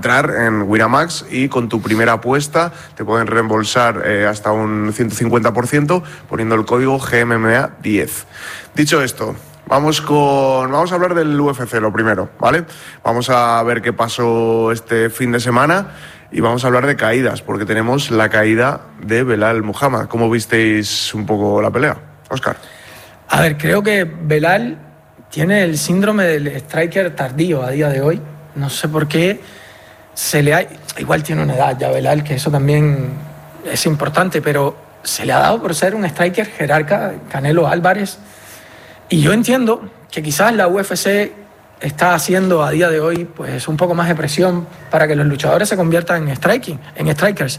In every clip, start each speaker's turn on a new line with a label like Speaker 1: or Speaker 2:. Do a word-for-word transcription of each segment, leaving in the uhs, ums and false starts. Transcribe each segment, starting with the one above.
Speaker 1: entrar en Winamax y con tu primera apuesta te pueden reembolsar eh, hasta un ciento cincuenta por ciento poniendo el código G M M A diez. Dicho esto, Vamos con, vamos a hablar del U F C lo primero, ¿vale? Vamos a ver qué pasó este fin de semana y vamos a hablar de caídas, porque tenemos la caída de Belal Muhammad. ¿Cómo visteis un poco la pelea, Óscar?
Speaker 2: A ver, creo que Belal tiene el síndrome del striker tardío a día de hoy. No sé por qué se le ha... Igual tiene una edad ya Belal, que eso también es importante, pero se le ha dado por ser un striker jerarca, Canelo Álvarez. Y yo entiendo que quizás la U F C está haciendo a día de hoy pues un poco más de presión para que los luchadores se conviertan en striking, en strikers.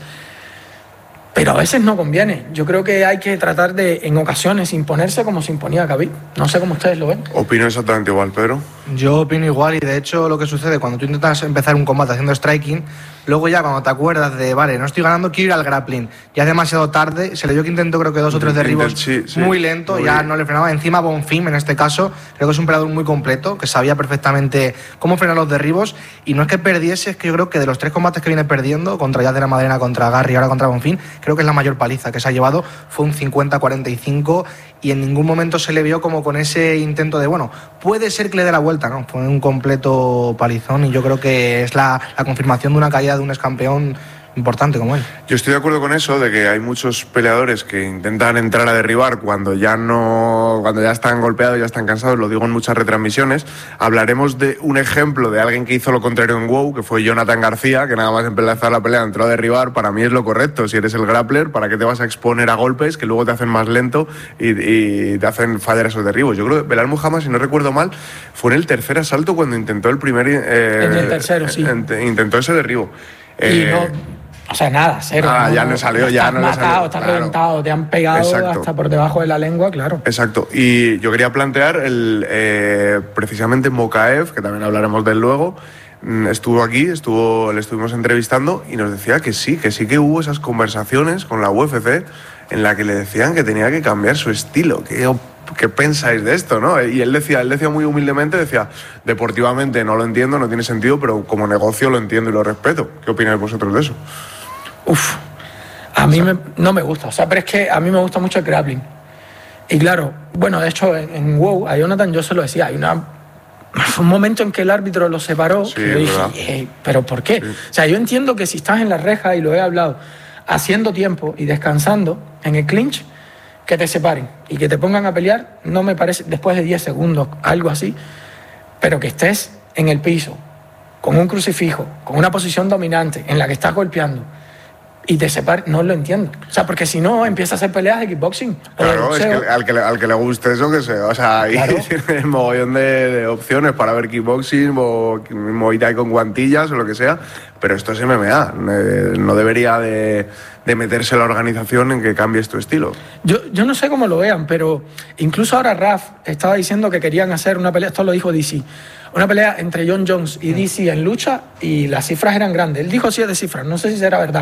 Speaker 2: Pero a veces no conviene. Yo creo que hay que tratar de, en ocasiones, imponerse como se imponía Khabib. No sé cómo ustedes lo ven.
Speaker 1: Opino exactamente igual, Pedro.
Speaker 3: Yo opino igual, y de hecho lo que sucede cuando tú intentas empezar un combate haciendo striking, luego ya cuando te acuerdas de, vale, no estoy ganando, quiero ir al grappling. Ya es demasiado tarde, se le dio que intentó creo que dos o tres derribos sí, sí, muy lento, muy ya bien. No le frenaba. Encima Bonfim, en este caso, creo que es un peleador muy completo, que sabía perfectamente cómo frenar los derribos, y no es que perdiese, es que yo creo que de los tres combates que viene perdiendo, contra Yad de la Madrena, contra Garry y ahora contra Bonfim, creo que es la mayor paliza que se ha llevado, fue un cincuenta a cuarenta y cinco, y en ningún momento se le vio como con ese intento de, bueno, puede ser que le dé la vuelta, ¿no? Fue un completo palizón, y yo creo que es la, la confirmación de una caída de un ex campeón importante como él.
Speaker 1: Yo estoy de acuerdo con eso, de que hay muchos peleadores que intentan entrar a derribar cuando ya no, cuando ya están golpeados, ya están cansados, lo digo en muchas retransmisiones. Hablaremos de un ejemplo de alguien que hizo lo contrario en WoW, que fue Jonathan García, que nada más empezar la pelea entró a derribar. Para mí es lo correcto. Si eres el grappler, ¿para qué te vas a exponer a golpes que luego te hacen más lento y, y te hacen fallar esos derribos? Yo creo que Belal Muhammad, si no recuerdo mal, fue en el tercer asalto cuando intentó el primer... Eh,
Speaker 2: en el tercero, sí.
Speaker 1: Intentó ese derribo.
Speaker 2: Y eh, no... O sea, nada, cero.
Speaker 1: Ah,
Speaker 2: no,
Speaker 1: ya no salió, ya no
Speaker 2: matado,
Speaker 1: le salió.
Speaker 2: Estás
Speaker 1: claro.
Speaker 2: reventado, te han pegado Exacto. hasta por debajo de la lengua, claro.
Speaker 1: Exacto. Y yo quería plantear el eh, precisamente Mokaev, que también hablaremos de él luego, estuvo aquí, estuvo, le estuvimos entrevistando y nos decía que sí, que sí que hubo esas conversaciones con la U F C en la que le decían que tenía que cambiar su estilo. ¿Qué, qué pensáis de esto, no? Y él decía, él decía muy humildemente, decía, deportivamente no lo entiendo, no tiene sentido, pero como negocio lo entiendo y lo respeto. ¿Qué opináis vosotros de eso?
Speaker 2: Uf, a mí me, no me gusta, o sea, pero es que a mí me gusta mucho el grappling. Y claro, bueno, de hecho en, en WoW, a Jonathan yo se lo decía, hay una, fue un momento en que el árbitro lo separó,
Speaker 1: sí,
Speaker 2: que yo dije, eh, ¿pero por qué? Sí. O sea, yo entiendo que si estás en la reja, y lo he hablado, haciendo tiempo y descansando en el clinch, que te separen y que te pongan a pelear, no me parece, después de diez segundos, algo así, pero que estés en el piso, con un crucifijo, con una posición dominante, en la que estás golpeando, y te separe, no lo entiendo. O sea, porque si no, empieza a hacer peleas de kickboxing.
Speaker 1: Claro, es que al que, le, al que le guste eso, que sea. O sea, hay claro. un mogollón de, de opciones para ver kickboxing o Muay Thai con guantillas o lo que sea, pero esto es M M A. No debería de, de meterse la organización en que cambies tu estilo.
Speaker 2: Yo, yo no sé cómo lo vean, pero incluso ahora Raf estaba diciendo que querían hacer una pelea, esto lo dijo D C, una pelea entre Jon Jones y D C en lucha, y las cifras eran grandes. Él dijo siete cifras, no sé si será verdad.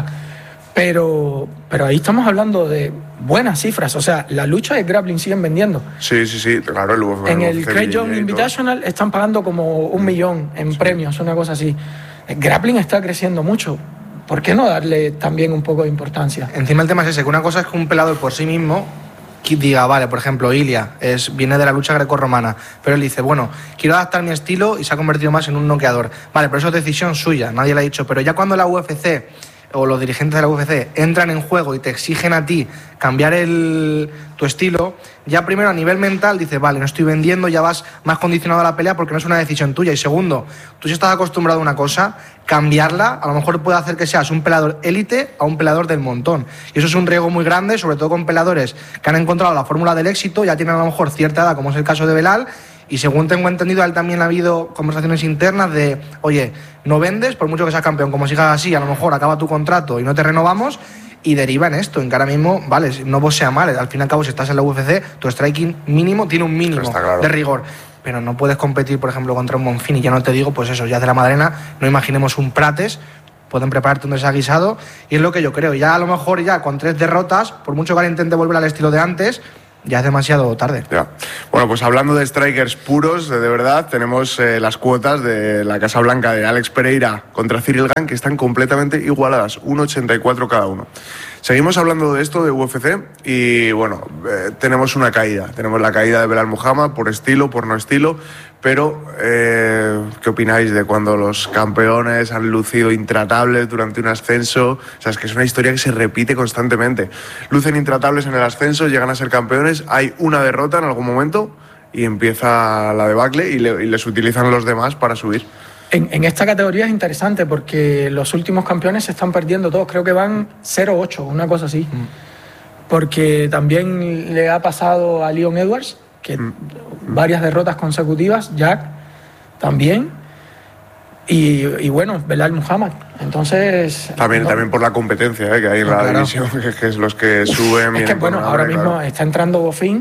Speaker 2: Pero, pero ahí estamos hablando de buenas cifras. O sea, la lucha de grappling siguen vendiendo.
Speaker 1: Sí, sí, sí, claro. El U F C,
Speaker 2: en el Craig Jones Invitational están pagando como un mm. millón en sí. premios, una cosa así. El grappling está creciendo mucho. ¿Por qué no darle también un poco de importancia?
Speaker 3: Encima el tema es ese, que una cosa es que un peleador por sí mismo diga, vale, por ejemplo, Ilia es, viene de la lucha grecorromana, pero él dice, bueno, quiero adaptar mi estilo y se ha convertido más en un noqueador. Vale, pero eso es decisión suya, nadie le ha dicho. Pero ya cuando la U F C o los dirigentes de la U F C entran en juego y te exigen a ti cambiar el, tu estilo, ya primero a nivel mental dices, vale, no estoy vendiendo, ya vas más condicionado a la pelea porque no es una decisión tuya. Y segundo, tú si estás acostumbrado a una cosa, cambiarla a lo mejor puede hacer que seas un peleador élite a un peleador del montón. Y eso es un riesgo muy grande, sobre todo con peleadores que han encontrado la fórmula del éxito, ya tienen a lo mejor cierta edad, como es el caso de Belal. Y según tengo entendido, a él también ha habido conversaciones internas de, oye, no vendes, por mucho que seas campeón, como sigas así, a lo mejor acaba tu contrato y no te renovamos, y deriva en esto, en que ahora mismo, vale, no vos sea mal, al fin y al cabo, si estás en la U F C, tu striking mínimo tiene un mínimo claro. de rigor, pero no puedes competir, por ejemplo, contra un Bonfim, y ya no te digo, pues eso, ya de la Madrena, no imaginemos un Prates, pueden prepararte un desaguisado, y es lo que yo creo, ya a lo mejor ya con tres derrotas, por mucho que ahora intente volver al estilo de antes, ya es demasiado tarde.
Speaker 1: Ya. Bueno, pues hablando de strikers puros, de, de verdad, tenemos eh, las cuotas de la Casa Blanca de Alex Pereira contra Cyril Gane, que están completamente igualadas, uno ochenta y cuatro cada uno. Seguimos hablando de esto, de U F C, y bueno, eh, tenemos una caída. Tenemos la caída de Belal Muhammad, por estilo, por no estilo, pero eh, ¿qué opináis de cuando los campeones han lucido intratables durante un ascenso? O sea, es que es una historia que se repite constantemente. Lucen intratables en el ascenso, llegan a ser campeones, hay una derrota en algún momento y empieza la debacle y, le, y les utilizan los demás para subir.
Speaker 2: En, en esta categoría es interesante porque los últimos campeones se están perdiendo todos. Creo que van cero ocho, una cosa así. Mm. Porque también le ha pasado a Leon Edwards, que mm. varias derrotas consecutivas, Jack también. Y, y bueno, Belal Muhammad. Entonces...
Speaker 1: También, no, también por la competencia, ¿eh? Que hay en no, la claro. división, que, que es los que suben...
Speaker 2: Es que bueno, ahora mismo claro. está entrando Bofín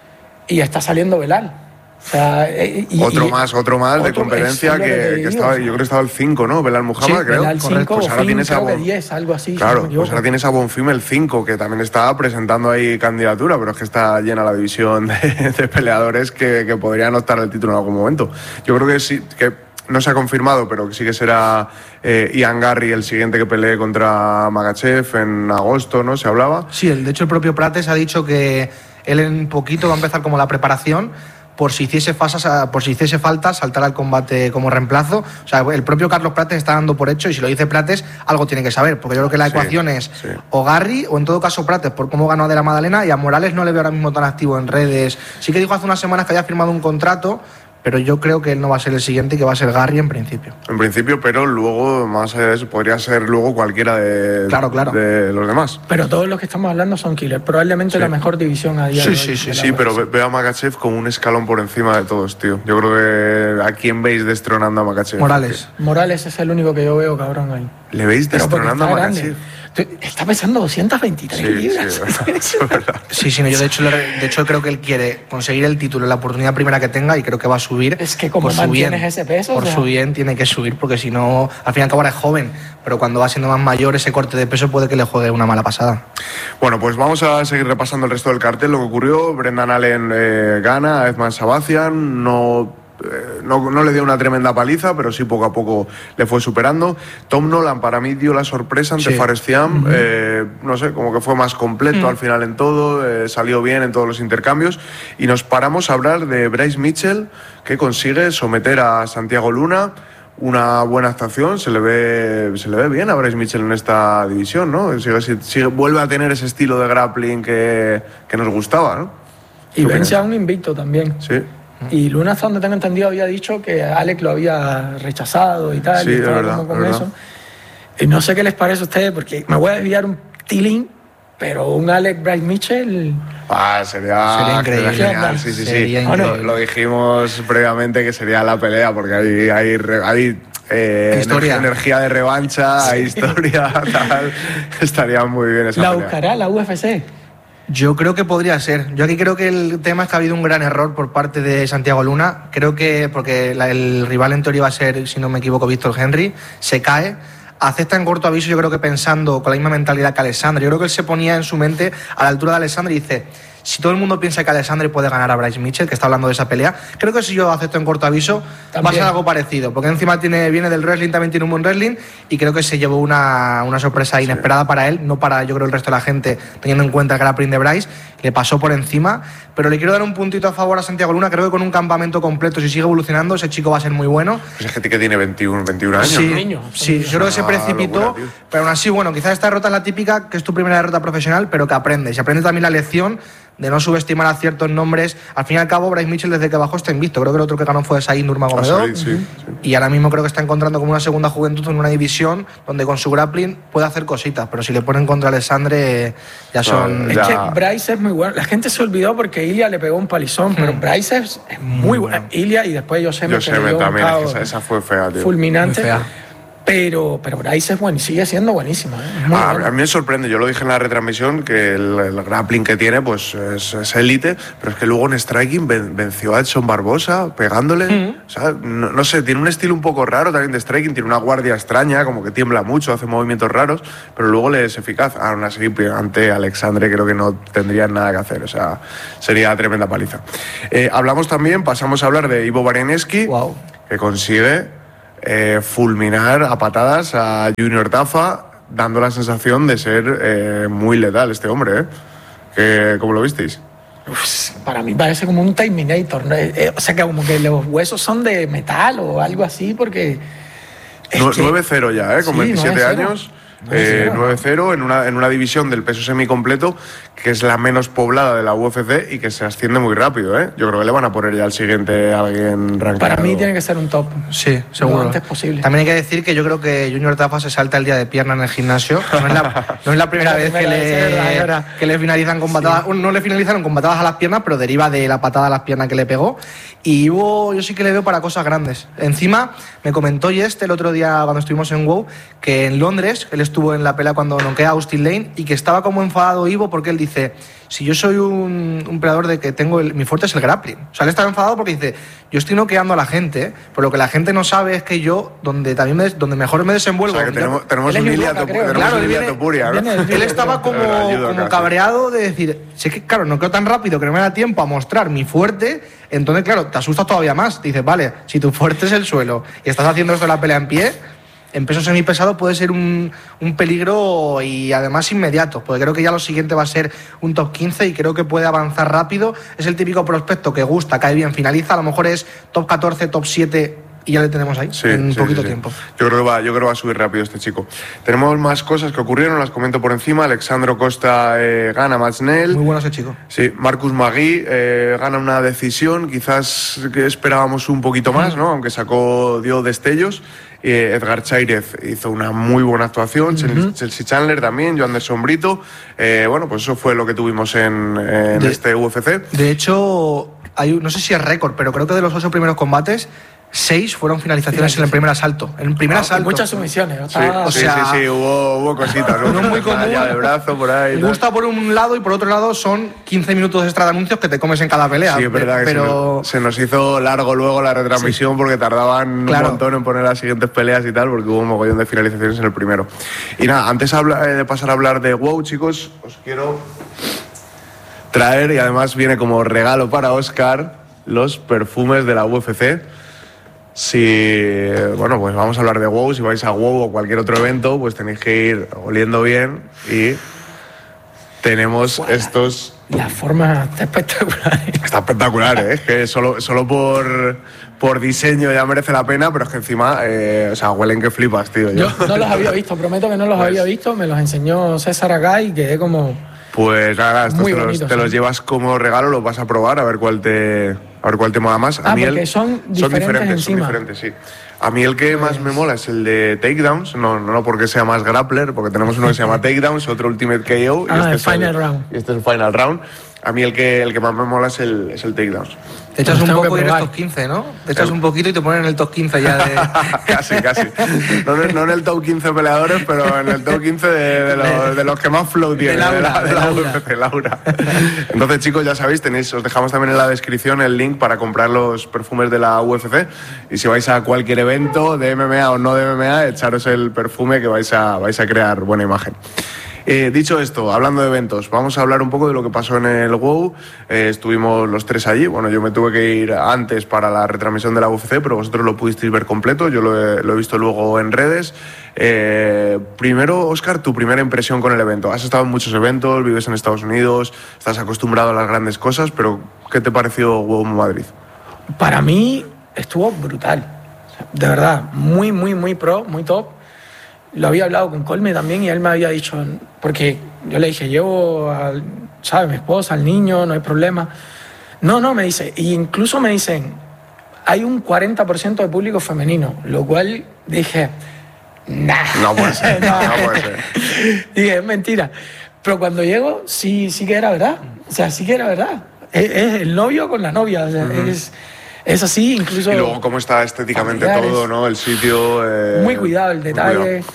Speaker 2: y está saliendo Belal. O sea, y,
Speaker 1: otro
Speaker 2: y,
Speaker 1: más, otro más otro, de competencia que, que, que estaba, yo creo que estaba el cinco, ¿no? Belal Muhammad,
Speaker 2: sí,
Speaker 1: creo.
Speaker 2: Belal cinco,
Speaker 1: pues ahora
Speaker 2: Fin,
Speaker 1: tienes
Speaker 2: creo
Speaker 1: a bon...
Speaker 2: que diez, algo así.
Speaker 1: Claro,
Speaker 2: si
Speaker 1: pues ahora tienes a Bonfim el cinco, que también está presentando ahí candidatura, pero es que está llena la división de, de peleadores que, que podrían optar al título en algún momento. Yo creo que sí, que no se ha confirmado, pero que sí que será eh, Ian Garry el siguiente que pelee contra Makhachev en agosto, ¿no? Se hablaba.
Speaker 3: Sí, de hecho el propio Prates ha dicho que él en poquito va a empezar como la preparación por si hiciese fasas, por si hiciese falta saltar al combate como reemplazo. O sea, el propio Carlos Prates está dando por hecho, y si lo dice Prates, algo tiene que saber, porque yo creo que la sí, ecuación es sí. o Garry o en todo caso Prates, por cómo ganó de la Magdalena, y a Morales no le veo ahora mismo tan activo en redes. Sí que dijo hace unas semanas que había firmado un contrato, pero yo creo que él no va a ser el siguiente y que va a ser Garry en principio.
Speaker 1: En principio, pero luego, más allá de eso, podría ser luego cualquiera de,
Speaker 3: claro, claro.
Speaker 1: de los demás.
Speaker 2: Pero todos los que estamos hablando son killers. Probablemente sí. la mejor división a día
Speaker 1: sí,
Speaker 2: de
Speaker 1: sí,
Speaker 2: hoy.
Speaker 1: Sí, sí, sí, pero veo a Makhachev como un escalón por encima de todos, tío. Yo creo que ¿a quién veis destronando a Makhachev?
Speaker 3: Morales.
Speaker 2: Porque Morales es el único que yo veo, cabrón, ahí.
Speaker 1: ¿Le veis destronando a Makhachev?
Speaker 2: Está pesando doscientas veintitrés
Speaker 1: sí,
Speaker 2: libras.
Speaker 1: Sí, verdad.
Speaker 3: sí, sí, no, yo de hecho, de hecho creo que él quiere conseguir el título en la oportunidad primera que tenga, y creo que va a subir.
Speaker 2: Es que como mantienes ese peso.
Speaker 3: Por o sea... su bien tiene que subir, porque si no, al fin y al cabo ahora es joven, pero cuando va siendo más mayor ese corte de peso puede que le juegue una mala pasada.
Speaker 1: Bueno, pues vamos a seguir repasando el resto del cartel, lo que ocurrió. Brendan Allen eh, gana a Edman Sabazian, no... No, no le dio una tremenda paliza, pero sí poco a poco le fue superando. Tom Nolan para mí dio la sorpresa ante sí. Fares Thiam, uh-huh. eh, no sé, como que fue más completo uh-huh. al final en todo, eh, salió bien en todos los intercambios, y nos paramos a hablar de Bryce Mitchell, que consigue someter a Santiago Luna. Una buena actuación, se le ve se le ve bien a Bryce Mitchell en esta división, ¿no? Sigue, sigue, vuelve a tener ese estilo de grappling que, que nos gustaba, ¿no?
Speaker 2: Y vence a un invicto también.
Speaker 1: Sí.
Speaker 2: Y Luna, hasta donde tengo entendido, había dicho que Alex lo había rechazado y tal.
Speaker 1: Sí,
Speaker 2: y
Speaker 1: es
Speaker 2: estaba
Speaker 1: verdad,
Speaker 2: como con
Speaker 1: es
Speaker 2: eso. Y no sé qué les parece a ustedes, porque me voy a desviar un tilín, pero un Alex Bryce Mitchell...
Speaker 1: Ah, sería,
Speaker 3: sería increíble.
Speaker 1: Sería genial, sí, sí,
Speaker 3: sería
Speaker 1: sí.
Speaker 3: Increíble.
Speaker 1: Lo, lo dijimos previamente que sería la pelea, porque hay... hay, hay Eh,
Speaker 3: historia.
Speaker 1: energía de revancha, sí. historia, tal. Estaría muy bien esa
Speaker 2: ¿La
Speaker 1: pelea.
Speaker 2: buscará la U F C?
Speaker 3: Yo creo que podría ser. Yo aquí creo que el tema es que ha habido un gran error por parte de Santiago Luna. Creo que, porque la, el rival en teoría va a ser, si no me equivoco, Víctor Henry, se cae. Acepta en corto aviso, yo creo que pensando con la misma mentalidad que Alexandre. Yo creo que él se ponía en su mente a la altura de Alexandre y dice... Si todo el mundo piensa que Alexandre puede ganar a Bryce Mitchell, que está hablando de esa pelea, creo que si yo acepto en corto aviso, también va a ser algo parecido. Porque encima tiene, viene del wrestling, también tiene un buen wrestling, y creo que se llevó una, una sorpresa inesperada sí. para él, no para, yo creo, el resto de la gente, teniendo en cuenta el grappling de Bryce. Le pasó por encima, pero le quiero dar un puntito a favor a Santiago Luna. Creo que con un campamento completo, si sigue evolucionando, ese chico va a ser muy bueno.
Speaker 1: Pues es gente que tiene veintiuno, veintiuno años,
Speaker 3: sí,
Speaker 1: ¿no?
Speaker 2: Niño,
Speaker 3: sí, yo creo que se precipitó, locura, pero aún así, bueno, quizás esta derrota es la típica, que es tu primera derrota profesional, pero que aprendes. Y aprendes también la lección de no subestimar a ciertos nombres. Al fin y al cabo, Bryce Mitchell desde que bajó está invicto. Creo que el otro que ganó fue Said Nurmagomedov.
Speaker 1: Ah, sí, sí, sí.
Speaker 3: Y ahora mismo creo que está encontrando como una segunda juventud en una división donde con su grappling puede hacer cositas, pero si le ponen contra Alexandre ya son...
Speaker 2: No, ya. Es que Bryce es muy bueno. La gente se olvidó porque Ilia le pegó un palizón, hmm. pero Bryce es, es muy bueno. Ilia y después Joseme
Speaker 1: Joseme también, es que esa, esa fue fea, tío.
Speaker 2: Fulminante.
Speaker 3: Fea.
Speaker 2: Pero, pero Bryce es bueno y sigue siendo buenísimo. ¿eh?
Speaker 1: Ah, bueno. A mí me sorprende, yo lo dije en la retransmisión, que el, el grappling que tiene pues es élite, pero es que luego en striking ven, venció a Edson Barbosa pegándole. Mm-hmm. O sea, no, no sé, tiene un estilo un poco raro también de striking, tiene una guardia extraña, como que tiembla mucho, hace movimientos raros, pero luego le es eficaz. Aún así, ante Alexandre creo que no tendrían nada que hacer, o sea, sería tremenda paliza. Eh, hablamos también, pasamos a hablar de Ivo Bareneski,
Speaker 2: wow.
Speaker 1: que consigue Eh, fulminar a patadas a Junior Tafa, dando la sensación de ser eh, muy letal este hombre, ¿eh? Que, ¿cómo lo visteis?
Speaker 2: Uf, para mí parece como un Terminator, ¿no? eh, o sea que como que los huesos son de metal o algo así, porque
Speaker 1: no, que... nueve cero ya, ¿eh? Con sí, veintisiete años. Eh, nueve cero en una, en una división del peso semicompleto que es la menos poblada de la U F C y que se asciende muy rápido, ¿eh? Yo creo que le van a poner ya al siguiente a alguien rankeado.
Speaker 2: Para mí tiene que ser un top.
Speaker 3: Sí, seguro.
Speaker 2: Lo antes posible.
Speaker 3: También hay que decir que yo creo que Junior Tafa se salta el día de pierna en el gimnasio. No es la, no es la primera vez que le, verdad, verdad. que le finalizan con patadas. Sí. No le finalizaron con patadas a las piernas, pero deriva de la patada a las piernas que le pegó. Y Hugo, yo sí que le veo para cosas grandes. Encima, me comentó Yeste el otro día cuando estuvimos en WoW que en Londres, él estuvo en la pelea cuando noquea a Austin Lane y que estaba como enfadado Ivo porque él dice: si yo soy un, un peleador de que tengo el, mi fuerte es el grappling. O sea, él estaba enfadado porque dice: yo estoy noqueando a la gente, pero lo que la gente no sabe es que yo, donde también me, donde mejor me desenvuelvo.
Speaker 1: O sea, que tenemos, yo, tenemos un Ilia Topuria, ¿no?
Speaker 3: Él estaba como, como cabreado de decir: si es que, claro, noqueo tan rápido que no me da tiempo a mostrar mi fuerte. Entonces, claro, te asustas todavía más. Te dices: vale, si tu fuerte es el suelo y estás haciendo esto en la pelea en pie, en peso semipesado puede ser un, un peligro y además inmediato, porque creo que ya lo siguiente va a ser un top quince y creo que puede avanzar rápido. Es el típico prospecto que gusta, cae bien, finaliza, a lo mejor es top catorce, top siete y ya le tenemos ahí
Speaker 1: sí,
Speaker 3: en
Speaker 1: sí,
Speaker 3: poquito
Speaker 1: sí,
Speaker 3: tiempo.
Speaker 1: Yo creo, que va, yo creo que va a subir rápido este chico. Tenemos más cosas que ocurrieron, las comento por encima. Alexandro Costa eh, gana Matchnell.
Speaker 3: Muy bueno ese chico.
Speaker 1: Sí, Marcus Magui eh, gana una decisión, quizás que esperábamos un poquito más, ¿no? Aunque sacó, dio destellos. Eh, Edgar Chairez hizo una muy buena actuación, uh-huh. Chelsea Chandler también, Joan de Sombrito. Eh, bueno, pues eso fue lo que tuvimos en, en de, este U F C.
Speaker 3: De hecho, hay, no sé si es récord, pero creo que de los ocho primeros combates, seis fueron finalizaciones sí, en el primer asalto. En el primer ah, asalto.
Speaker 2: Muchas sumisiones.
Speaker 1: Sí, o sea, sí, sí, sí, hubo, hubo cositas.
Speaker 3: No muy común.
Speaker 1: Ya de brazo, por ahí.
Speaker 3: Me gusta por un lado y por otro lado son quince minutos extra de anuncios que te comes en cada pelea.
Speaker 1: Sí, es verdad que pero... se, nos, se nos hizo largo luego la retransmisión sí. porque tardaban claro. un montón en poner las siguientes peleas y tal, porque hubo un mogollón de finalizaciones en el primero. Y nada, antes de pasar a hablar de WoW, chicos, os quiero traer, y además viene como regalo para Óscar, los perfumes de la U F C. Si, bueno, pues vamos a hablar de WoW. Si vais a WoW o cualquier otro evento, pues tenéis que ir oliendo bien. Y tenemos wow, estos...
Speaker 2: La forma está espectacular.
Speaker 1: Está espectacular, ¿eh? Es que solo, solo por, por diseño ya merece la pena, pero es que encima, eh, o sea, huelen que flipas, tío.
Speaker 2: Yo, yo no los había visto, prometo que no los pues, había visto. Me los enseñó César acá y quedé como...
Speaker 1: Pues nada, estos te, bonitos, los, te ¿sí? los llevas como regalo, los vas a probar a ver cuál te, a ver cuál te mola más. A
Speaker 2: ah,
Speaker 1: mí
Speaker 2: porque
Speaker 1: el,
Speaker 2: son diferentes, son diferentes
Speaker 1: encima. Son diferentes, sí. A mí el que pues... más me mola es el de Takedowns, no, no porque sea más grappler, porque tenemos uno que se llama Takedowns, otro Ultimate K O.
Speaker 2: Ah,
Speaker 1: y este
Speaker 2: el
Speaker 1: es
Speaker 2: Final
Speaker 1: el,
Speaker 2: Round.
Speaker 1: Y este es el Final Round. A mí el que, el que más me mola es el, es el Takedowns.
Speaker 3: Te echas un poco y en el top quince, ¿no? Te echas un poquito y te ponen en el top quince ya de...
Speaker 1: casi, casi. No, no en el top quince peleadores, pero en el top quince de, de, los, de los que más flow tienen.
Speaker 3: De Laura.
Speaker 1: De la, de la U F C, Laura. Entonces, chicos, ya sabéis, tenéis, os dejamos también en la descripción el link para comprar los perfumes de la U F C. Y si vais a cualquier evento de M M A o no de M M A, echaros el perfume que vais a, vais a crear buena imagen. Eh, dicho esto, hablando de eventos, vamos a hablar un poco de lo que pasó en el WoW. Eh, estuvimos los tres allí. Bueno, yo me tuve que ir antes para la retransmisión de la U F C, pero vosotros lo pudisteis ver completo. Yo lo he, lo he visto luego en redes. Eh, primero, Óscar, tu primera impresión con el evento. Has estado en muchos eventos, vives en Estados Unidos, estás acostumbrado a las grandes cosas, pero ¿qué te pareció WoW Madrid?
Speaker 2: Para mí estuvo brutal. De verdad, muy, muy, muy pro, muy top. Lo había hablado con Colme también y él me había dicho, porque yo le dije, llevo a, ¿sabes? Mi esposa, al niño, no hay problema. No, no, me dice, e incluso me dicen, hay un cuarenta por ciento de público femenino, lo cual dije, nah.
Speaker 1: No puede ser, no, no puede ser.
Speaker 2: Dije, es mentira. Pero cuando llego, sí, sí que era verdad. O sea, sí que era verdad. Es, es el novio con la novia. O sea, uh-huh. es, es así, incluso...
Speaker 1: Y luego cómo está estéticamente
Speaker 2: familiares.
Speaker 1: todo, ¿no? El sitio... Eh,
Speaker 2: Muy cuidado el detalle.
Speaker 1: cuidado.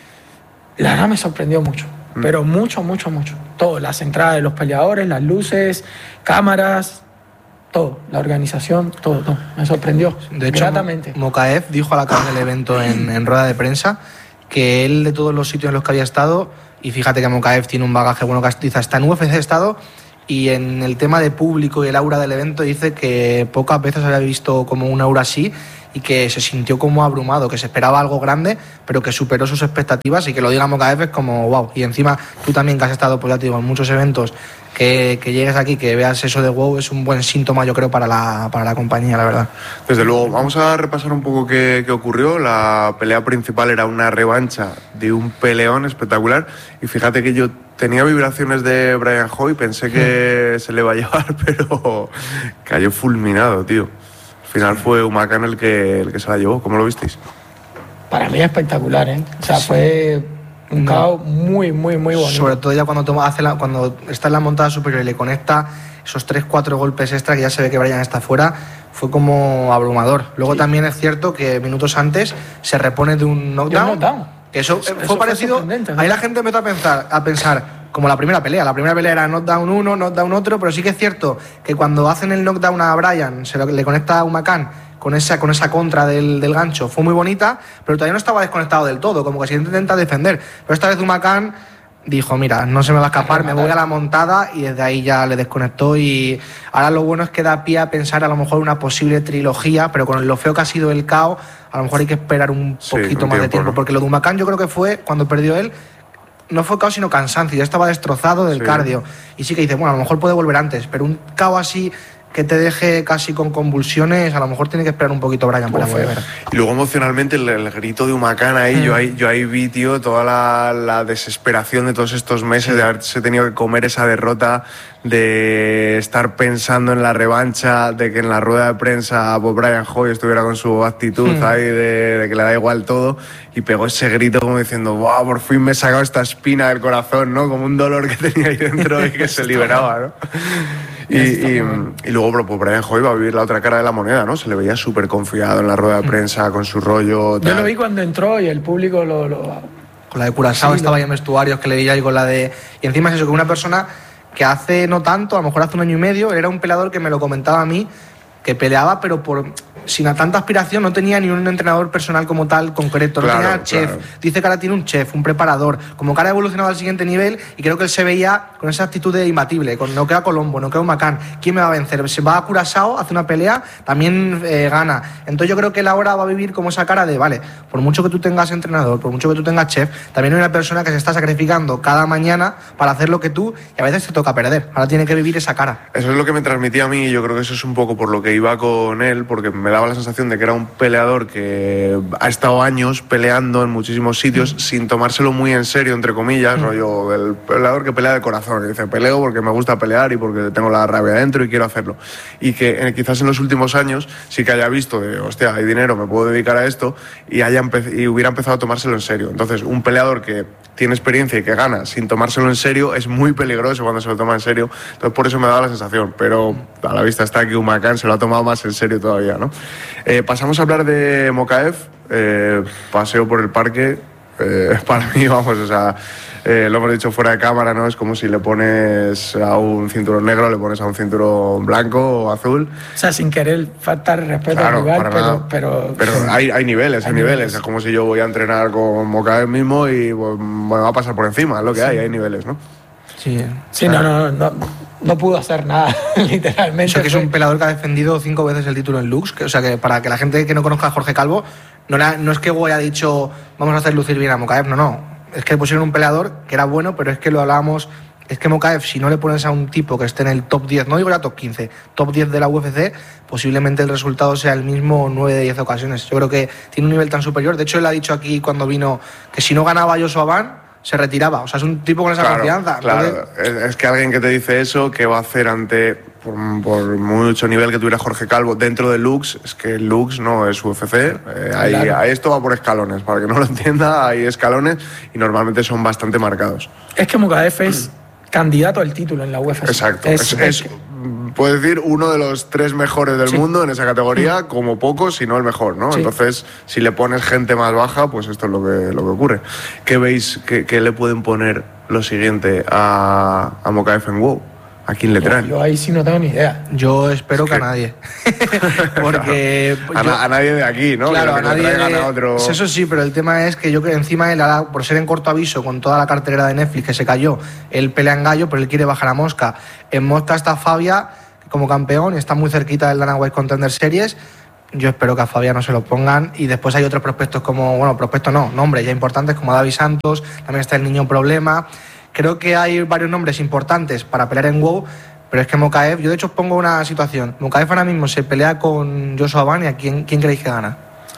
Speaker 2: La verdad me sorprendió mucho, mm. pero mucho, mucho, mucho. Todo, las entradas de los peleadores, las luces, cámaras, todo, la organización, todo, todo. Me sorprendió.
Speaker 3: De hecho,
Speaker 2: gratamente.
Speaker 3: Mokaev dijo a la cara del evento en, en rueda de prensa que él, de todos los sitios en los que había estado, y fíjate que Mokaev tiene un bagaje bueno, que dice, hasta en U F C ha estado, y en el tema de público y el aura del evento dice que pocas veces había visto como un aura así y que se sintió como abrumado, que se esperaba algo grande, pero que superó sus expectativas, y que lo diga Mokaev es como wow. Y encima tú también, que has estado, pues ya te digo, en muchos eventos, que, que llegues aquí, que veas eso de wow, es un buen síntoma, yo creo, para la, para la compañía, la verdad.
Speaker 1: Desde luego, vamos a repasar un poco qué, qué ocurrió. La pelea principal era una revancha de un peleón espectacular, y fíjate que yo tenía vibraciones de Brian Hoy, pensé que se le iba a llevar, pero cayó fulminado, tío. Al final fue Humacan el que, el que se la llevó. ¿Cómo lo visteis?
Speaker 2: Para mí es espectacular, ¿eh? O sea,
Speaker 3: sí.
Speaker 2: fue un K O muy, muy, muy bonito.
Speaker 3: Sobre todo ya cuando, toma, hace la, cuando está en la montada superior y le conecta esos tres cuatro golpes extra, que ya se ve que Brian está fuera, fue como abrumador. Luego sí. También es cierto que minutos antes se repone de un knockdown.
Speaker 2: Un knockdown.
Speaker 3: Que eso, eso fue
Speaker 2: eso
Speaker 3: parecido.
Speaker 2: Fue
Speaker 3: ahí la gente empezó a pensar, a pensar como la primera pelea. La primera pelea era knockdown uno, knockdown otro, pero sí que es cierto que cuando hacen el knockdown a Brian, se lo, le conecta a Humacan con esa, con esa contra del, del gancho, fue muy bonita, pero todavía no estaba desconectado del todo, como que se intenta defender. Pero esta vez Humacan dijo, mira, no se me va a escapar, me voy a la montada, y desde ahí ya le desconectó. Y ahora lo bueno es que da pie a pensar a lo mejor una posible trilogía, pero con lo feo que ha sido el K O, a lo mejor hay que esperar un
Speaker 1: sí,
Speaker 3: poquito
Speaker 1: un
Speaker 3: más
Speaker 1: tiempo,
Speaker 3: de tiempo,
Speaker 1: ¿no?
Speaker 3: porque lo de Humacan yo creo que fue cuando perdió él, no fue K O sino cansancio, ya estaba destrozado del sí. cardio, y sí que dice, bueno, a lo mejor puede volver antes, pero un K O así que te deje casi con convulsiones, a lo mejor tiene que esperar un poquito Brian para volver.
Speaker 1: Y luego emocionalmente el, el grito de Humacan ahí, mm. yo ahí, yo ahí vi, tío, toda la, la desesperación de todos estos meses, sí. de haberse tenido que comer esa derrota, de estar pensando en la revancha, de que en la rueda de prensa pues, Brian Hoy estuviera con su actitud mm. ahí de, de que le da igual todo, y pegó ese grito como diciendo, wow, por fin me he sacado esta espina del corazón, ¿no? Como un dolor que tenía ahí dentro y que se liberaba, ¿no? Y, y, y luego pues, Brian Hoy va a vivir la otra cara de la moneda, ¿no? Se le veía súper confiado en la rueda de prensa, con su rollo... Tal.
Speaker 2: Yo lo vi cuando entró y el público lo... lo...
Speaker 3: Con la de Curazao sí, estaba
Speaker 2: lo...
Speaker 3: ahí en vestuarios, que le veía, y con la de... Y encima es eso, que una persona que hace no tanto, a lo mejor hace un año y medio, era un peleador que me lo comentaba a mí, que peleaba pero por... sin tanta aspiración, no tenía ni un entrenador personal como tal concreto, no
Speaker 1: claro,
Speaker 3: tenía chef,
Speaker 1: claro.
Speaker 3: Dice que ahora tiene un chef, un preparador, como que ahora ha evolucionado al siguiente nivel, y creo que él se veía con esa actitud de imbatible, con no queda Colombo, no queda Humacan, ¿quién me va a vencer? Se va a Curazao, hace una pelea, también eh, gana. Entonces yo creo que él ahora va a vivir como esa cara de, vale, por mucho que tú tengas entrenador, por mucho que tú tengas chef, también hay una persona que se está sacrificando cada mañana para hacer lo que tú, y a veces te toca perder, ahora tiene que vivir esa cara.
Speaker 1: Eso es lo que me transmitía a mí, y yo creo que eso es un poco por lo que iba con él, porque me daba la sensación de que era un peleador que ha estado años peleando en muchísimos sitios mm. sin tomárselo muy en serio, entre comillas, mm. rollo, el peleador que pelea de corazón, y dice, peleo porque me gusta pelear y porque tengo la rabia dentro y quiero hacerlo. Y que eh, quizás en los últimos años sí que haya visto de, hostia, hay dinero, me puedo dedicar a esto, y, haya empe- y hubiera empezado a tomárselo en serio. Entonces, un peleador que tiene experiencia y que gana sin tomárselo en serio es muy peligroso cuando se lo toma en serio. Entonces, por eso me daba la sensación, pero a la vista está que Humacan se lo ha tomado más en serio todavía, ¿no? Eh, pasamos a hablar de Mokaev, eh, paseo por el parque, eh, para mí, vamos, o sea, eh, lo hemos dicho fuera de cámara, ¿no? Es como si le pones a un cinturón negro, le pones a un cinturón blanco o azul.
Speaker 2: O sea, sin querer faltar el respeto
Speaker 1: claro,
Speaker 2: al rival, pero,
Speaker 1: pero... Pero hay, hay niveles, hay, hay niveles. niveles. Es como si yo voy a entrenar con Mokaev mismo y pues, me va a pasar por encima, es lo que sí. hay, hay niveles, ¿no?
Speaker 3: Sí,
Speaker 2: sí, no, no, no, no pudo hacer nada, literalmente.
Speaker 3: O sea, que es un peleador que ha defendido cinco veces el título en Lux, que, o sea, que para que la gente que no conozca a Jorge Calvo, no, era, no es que Guay ha dicho vamos a hacer lucir bien a Mokaev, no, no. Es que pusieron un peleador que era bueno, pero es que lo hablábamos, es que Mokaev, si no le pones a un tipo que esté en el top diez, no digo ya top quince, top diez de la U F C, posiblemente el resultado sea el mismo nueve de diez ocasiones. Yo creo que tiene un nivel tan superior. De hecho, él ha dicho aquí cuando vino que si no ganaba Joshua Van, se retiraba. O sea, es un tipo con esa
Speaker 1: claro,
Speaker 3: confianza.
Speaker 1: Claro,
Speaker 3: Entonces...
Speaker 1: es que alguien que te dice eso, ¿qué va a hacer ante, por, por mucho nivel que tuviera Jorge Calvo dentro de Lux? Es que Lux no es U F C. Eh, ahí, claro. ahí esto va por escalones. Para que no lo entienda, hay escalones y normalmente son bastante marcados.
Speaker 2: Es que Mokaev es candidato al título en la U F C.
Speaker 1: Exacto.
Speaker 2: Es,
Speaker 1: es,
Speaker 2: es,
Speaker 1: es puedes decir, uno de los tres mejores del
Speaker 2: sí.
Speaker 1: mundo en esa categoría, como poco, si no el mejor, ¿no?
Speaker 2: Sí.
Speaker 1: Entonces, si le pones gente más baja, pues esto es lo que, lo que ocurre. ¿Qué veis que, que le pueden poner lo siguiente a, a Mokaev en WoW? ¿A quién le traen?
Speaker 2: Yo, yo ahí sí no tengo ni idea.
Speaker 3: Yo espero
Speaker 1: Es
Speaker 3: que,
Speaker 1: que-
Speaker 3: a nadie. Porque.
Speaker 1: A,
Speaker 3: yo-
Speaker 1: na- a nadie de aquí, ¿no?
Speaker 3: Claro,
Speaker 1: Que
Speaker 3: a
Speaker 1: le
Speaker 3: nadie.
Speaker 1: traigan
Speaker 3: de-
Speaker 1: a otro...
Speaker 3: Pues eso sí, pero el tema es que yo creo que encima él, hará- por ser en corto aviso con toda la cartelera de Netflix que se cayó, él pelea en gallo, pero él quiere bajar a mosca. En mosca está Fabia como campeón y está muy cerquita del Dana White Contender Series. Yo espero que a Fabia no se lo pongan. Y después hay otros prospectos como, bueno, prospectos no, nombres ya importantes como David Santos, también está el Niño Problema. Creo que hay varios nombres importantes para pelear en WoW, pero es que Mokaev, yo de hecho os pongo una situación. Mokaev ahora mismo se pelea con Joshua Van y ¿a quién, quién creéis que gana?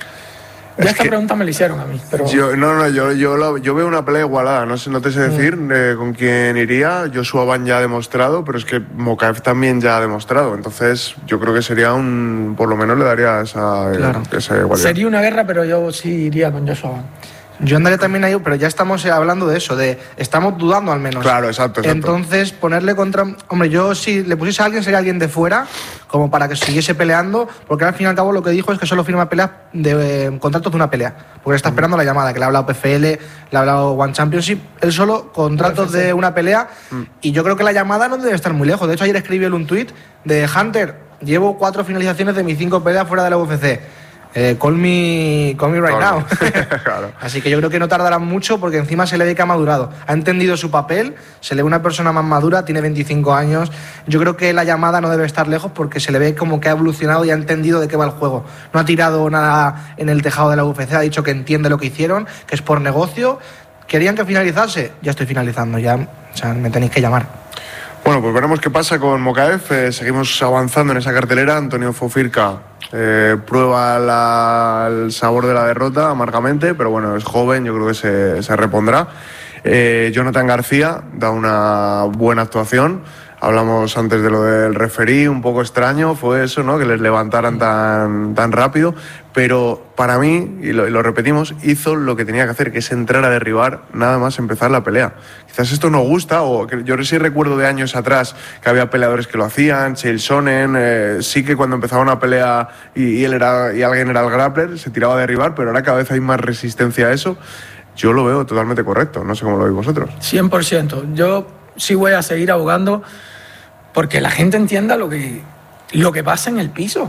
Speaker 2: Ya
Speaker 1: Es
Speaker 2: esta
Speaker 1: que-
Speaker 2: pregunta me la hicieron a mí, pero
Speaker 1: Yo, no, no, yo, yo, lo- yo veo una pelea igualada, no sé, no te sé decir eh, con quién iría. Joshua Van ya ha demostrado, pero es que Mokaev también ya ha demostrado. Entonces, yo creo que sería un. Por lo menos le daría esa, eh,
Speaker 3: Claro.
Speaker 1: esa igualdad.
Speaker 2: sería una guerra, pero yo sí iría con Joshua Van.
Speaker 3: Yo andaría también ahí, pero ya estamos eh, hablando de eso, de estamos dudando al menos.
Speaker 1: Claro, exacto, exacto.
Speaker 3: Entonces, ponerle contra. Hombre, yo si le pusiese a alguien sería alguien de fuera, como para que siguiese peleando, porque al fin y al cabo lo que dijo es que solo firma peleas de eh, contratos de una pelea. Porque está esperando la llamada, que le ha hablado P F L, le ha hablado One Championship, él solo contratos de una pelea. Y yo creo que la llamada no debe estar muy lejos. De hecho, ayer escribió él un tuit de Hunter, llevo cuatro finalizaciones de mis cinco peleas fuera de la U F C. Eh, call me, call me right
Speaker 1: Call
Speaker 3: now.
Speaker 1: me. Claro.
Speaker 3: Así que yo creo que no tardará mucho porque encima se le ve que ha madurado. Ha entendido su papel, se le ve una persona más madura, tiene veinticinco años. Yo creo que la llamada no debe estar lejos porque se le ve como que ha evolucionado y ha entendido de qué va el juego. No ha tirado nada en el tejado de la U F C, ha dicho que entiende lo que hicieron, que es por negocio. ¿Querían que finalizase? Ya estoy finalizando, ya, o sea, me tenéis que llamar.
Speaker 1: Bueno, pues veremos qué pasa con Mokaev. Eh, seguimos avanzando en esa cartelera. Antonio Fofirka eh, prueba la- el sabor de la derrota amargamente, pero bueno, es joven, yo creo que se, se repondrá. Eh, Jonathan García da una buena actuación. Hablamos antes de lo del referí, un poco extraño fue eso, ¿no? Que les levantaran tan, tan rápido, pero para mí, y lo, y lo repetimos, hizo lo que tenía que hacer, que es entrar a derribar nada más empezar la pelea. Quizás esto no gusta, o que yo sí recuerdo de años atrás que había peleadores que lo hacían, Chael Sonnen, eh, sí que cuando empezaba una pelea y, y él era, y alguien era el grappler, se tiraba a derribar, pero ahora cada vez hay más resistencia a eso. Yo lo veo totalmente correcto, no sé cómo lo veis vosotros.
Speaker 2: cien por ciento. Yo sí voy a seguir abogando porque la gente entienda lo que, lo que pasa en el piso.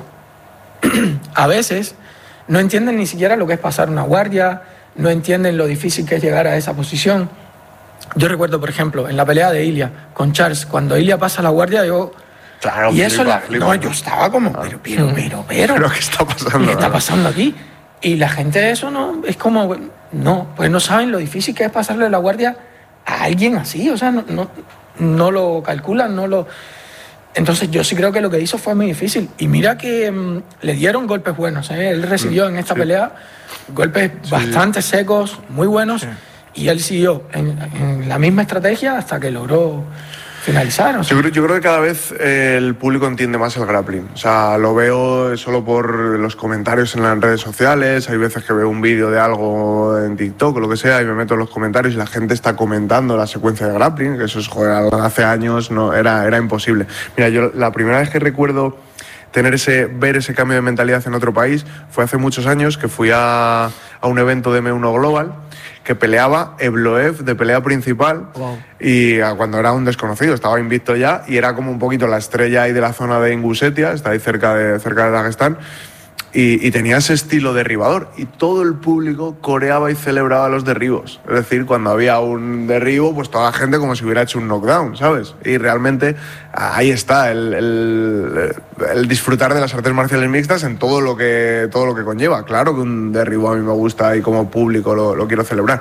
Speaker 2: A veces no entienden ni siquiera lo que es pasar una guardia, no entienden lo difícil que es llegar a esa posición. Yo recuerdo, por ejemplo, en la pelea de Ilia con Charles, cuando Ilia pasa la guardia, yo...
Speaker 1: Claro,
Speaker 2: y eso,
Speaker 1: flipa,
Speaker 2: la-
Speaker 1: flipa.
Speaker 2: no, yo estaba como, pero, pero, pero, pero,
Speaker 1: Pero ¿qué está pasando?
Speaker 2: ¿qué está
Speaker 1: ¿no?
Speaker 2: pasando aquí? Y la gente de eso no, es como, no, pues no saben lo difícil que es pasarle la guardia a alguien así, o sea, no, no, no lo calculan, no lo... Entonces yo sí creo que lo que hizo fue muy difícil. Y mira que mm, le dieron golpes buenos, ¿eh? Él recibió en esta
Speaker 1: sí.
Speaker 2: pelea golpes bastante secos, muy buenos, y él siguió en, en la misma estrategia hasta que logró finalizar. O sea,
Speaker 1: Yo creo, yo creo que cada vez eh, el público entiende más el grappling. O sea, lo veo solo por los comentarios en las redes sociales. Hay veces que veo un vídeo de algo en TikTok o lo que sea y me meto en los comentarios y la gente está comentando la secuencia de grappling, que eso es, joder, hace años no, era, era imposible. Mira, yo la primera vez que recuerdo tener ese, ver ese cambio de mentalidad en otro país fue hace muchos años que fui a, a un evento de M uno Global que peleaba Evloev de pelea principal.
Speaker 3: Wow.
Speaker 1: Y a cuando era un desconocido, estaba invicto ya y era como un poquito la estrella ahí de la zona de Ingusetia, está ahí cerca de, cerca de Dagestán. Y, y tenía ese estilo derribador y todo el público coreaba y celebraba los derribos. Es decir, cuando había un derribo, pues toda la gente como si hubiera hecho un knockdown, ¿sabes? Y realmente ahí está el, el, el disfrutar de las artes marciales mixtas en todo lo que, todo lo que conlleva. Claro que un derribo a mí me gusta y como público lo, lo quiero celebrar.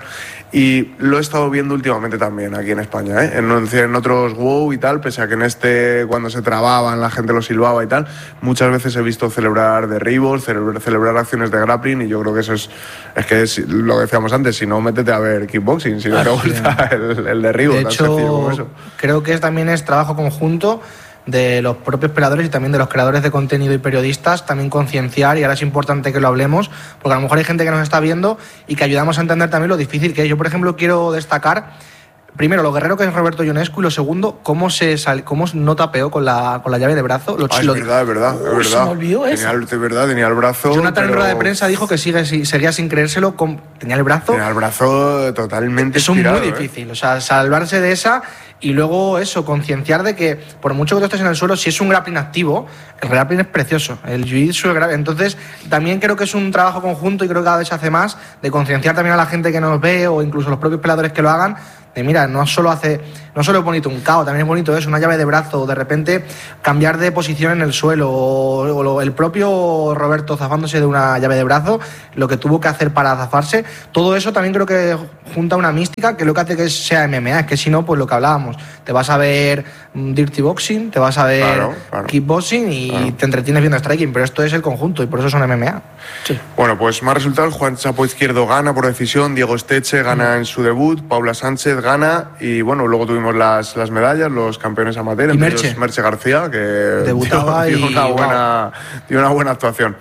Speaker 1: Y lo he estado viendo últimamente también aquí en España, ¿eh? En, en otros WoW y tal, pese a que en este, cuando se trababan, la gente lo silbaba y tal, muchas veces he visto celebrar derribos, celebrar, celebrar acciones de grappling y yo creo que eso es, es que es lo que decíamos antes, si no, métete a ver kickboxing, si no te gusta el, el derribo.
Speaker 3: De
Speaker 1: tan sencillo como
Speaker 3: hecho,
Speaker 1: eso.
Speaker 3: creo que es, también es trabajo conjunto de los propios peleadores y también de los creadores de contenido y periodistas, también concienciar, y ahora es importante que lo hablemos, porque a lo mejor hay gente que nos está viendo y que ayudamos a entender también lo difícil que es. Yo, por ejemplo, quiero destacar primero, lo guerrero que es Roberto Ionescu, y lo segundo, cómo, se sal, cómo no tapeó con la, con la llave de brazo. Lo,
Speaker 1: ah, es
Speaker 3: lo,
Speaker 1: verdad, es verdad,
Speaker 2: uh,
Speaker 1: es verdad.
Speaker 2: Se me olvidó eso.
Speaker 1: Tenía, de verdad, tenía el brazo...
Speaker 3: Jonathan
Speaker 1: pero...
Speaker 3: en rueda de prensa dijo que sigue, seguía sin creérselo, con, tenía el brazo...
Speaker 1: Tenía el brazo totalmente
Speaker 3: Eso
Speaker 1: estirado,
Speaker 3: es muy
Speaker 1: ¿eh?
Speaker 3: difícil, o sea, salvarse de esa y luego eso, concienciar de que por mucho que tú estés en el suelo, si es un grappling activo, el grappling es precioso, el jiu-jitsu es grappling. Entonces, también creo que es un trabajo conjunto y creo que cada vez se hace más de concienciar también a la gente que nos ve o incluso los propios peleadores que lo hagan, de mira, no solo hace, no solo es bonito un K O, también es bonito eso, una llave de brazo, o de repente cambiar de posición en el suelo, o, o lo, el propio Roberto zafándose de una llave de brazo, lo que tuvo que hacer para zafarse, todo eso también creo que junta una mística que es lo que hace que sea M M A, es que si no, pues lo que hablábamos, te vas a ver dirty boxing, te vas a ver
Speaker 1: claro, claro,
Speaker 3: kickboxing y claro, te entretienes viendo striking, pero esto es el conjunto y por eso son M M A.
Speaker 2: Sí.
Speaker 1: Bueno, pues más resultados, Juan Chapo Izquierdo gana por decisión, Diego Esteche gana mm. en su debut, Paula Sánchez gana y bueno, luego tuvimos las, las medallas, los campeones amateur,
Speaker 3: y Merche.
Speaker 1: Merche García, que
Speaker 3: debutaba
Speaker 1: dio, dio
Speaker 3: y
Speaker 1: una buena, dio una buena actuación.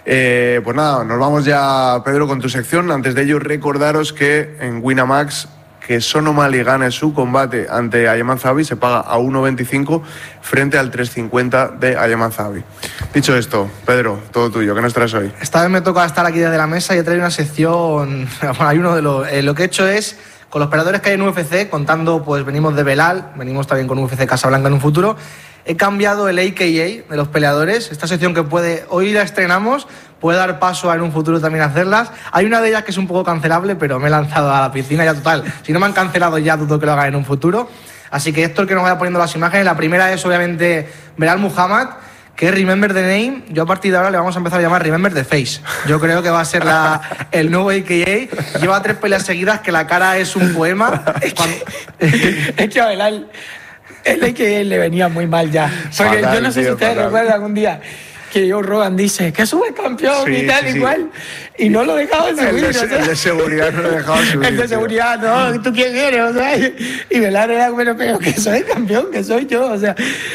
Speaker 1: Eh, pues nada, nos vamos ya, Pedro, con tu sección. Antes de ello, recordaros que en Winamax, que Sonomali gane su combate ante Ayamanzabi, se paga a uno veinticinco frente al tres cincuenta de Ayamanzabi. Dicho esto, Pedro, todo tuyo, ¿qué nos traes hoy?
Speaker 3: Esta vez me toca estar aquí desde la mesa y he traído una sección. Bueno, hay uno de los. Eh, lo que he hecho es, con los peleadores que hay en U F C, contando, pues venimos de Belal, venimos también con U F C Casablanca en un futuro. He cambiado el A K A de los peleadores, esta sección que puede, hoy la estrenamos, puede dar paso a en un futuro también hacerlas. Hay una de ellas que es un poco cancelable, pero me he lanzado a la piscina ya total. Si no me han cancelado ya, dudo que lo haga en un futuro. Así que esto es el que nos vaya poniendo las imágenes. La primera es obviamente Belal Muhammad, que es Remember the Name. Yo a partir de ahora le vamos a empezar a llamar Remember the Face. Yo creo que va a ser la, el nuevo A K A. Lleva tres peleas seguidas que la cara es un poema.
Speaker 2: Es que, es que a Belal el A K A le venía muy mal ya. Porque fatal, yo no sé tío, si ustedes fatal. recuerdan un día que Joe Rogan dice que sube campeón sí, y tal sí, igual sí. y no lo dejaban subir.
Speaker 1: El de,
Speaker 2: o sea,
Speaker 1: el de seguridad no lo dejaban subir.
Speaker 2: El de seguridad, no, ¿tú quién eres? O sea, y Belal era bueno, pero que soy campeón, que soy yo. O sea,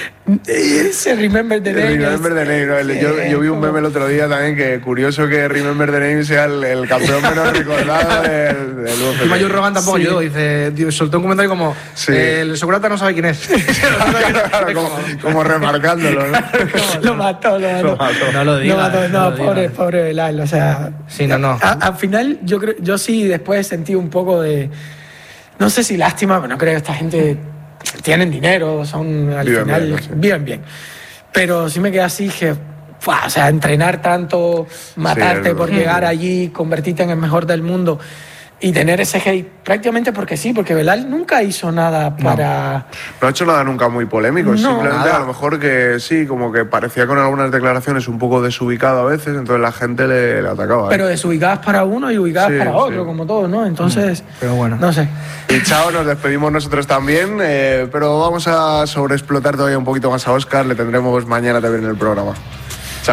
Speaker 2: ese Remember the Name.
Speaker 1: Remember the Name, ¿no? El, yo, yo vi un meme el otro día también que curioso que Remember the Name sea el, el campeón menos recordado del, del U F C.
Speaker 3: Y Joe Rogan tampoco sí. ayudó, dice, tío, soltó un comentario como sí. el Socrata no sabe quién es.
Speaker 1: Claro, como, como remarcándolo, ¿no?
Speaker 2: Lo mató, lo mató.
Speaker 3: Lo mató. No lo digas.
Speaker 2: No, mató, no, no pobre, digas. pobre Belal, o sea.
Speaker 3: Sí, no, no.
Speaker 2: A, al final, yo creo, yo sí después sentí un poco de. No sé si lástima, pero no creo que esta gente tienen dinero, son al viven final. Bien, no sé. Viven bien. Pero sí me quedé así que. O sea, entrenar tanto, matarte sí, por sí. llegar allí, convertirte en el mejor del mundo. Y tener ese hate prácticamente porque sí, porque Belal nunca hizo nada para...
Speaker 1: No, no ha hecho nada nunca muy polémico, no, simplemente nada. A lo mejor que sí, como que parecía con algunas declaraciones un poco desubicado a veces, entonces la gente le, le atacaba.
Speaker 2: Pero ¿eh? desubicadas para uno y ubicadas sí, para otro, sí. como todo, ¿no? Entonces,
Speaker 3: pero bueno,
Speaker 2: no sé.
Speaker 1: Y chao, nos despedimos nosotros también, eh, pero vamos a sobreexplotar todavía un poquito más a Óscar, le tendremos mañana también en el programa.